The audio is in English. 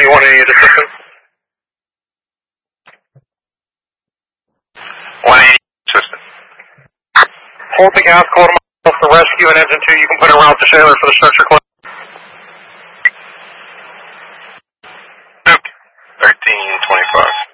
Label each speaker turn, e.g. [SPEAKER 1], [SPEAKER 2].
[SPEAKER 1] you want any assistance? 180 assistant. Hold the gas, call for rescue and engine 2. You can put it around to Shaler for the structure close. 1325.